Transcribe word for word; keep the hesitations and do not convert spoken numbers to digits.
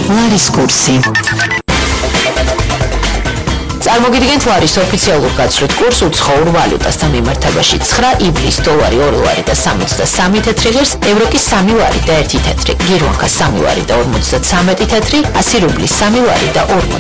ლარის კურსი. წარმოგიდგენთ ლარის ოფიციალურ გაცვლით კურს უცხოურ ვალუტასთან მიმართებაში ცხრა ივლის დოლარი ორი ლარი და სამოცდასამი თეთრი ღირს, ევროკის სამი ლარი და ერთი თეთრი, გირვანკას სამი ლარი და ორმოცდათვრამეტი თეთრი, ასი რუბლის სამი ლარი და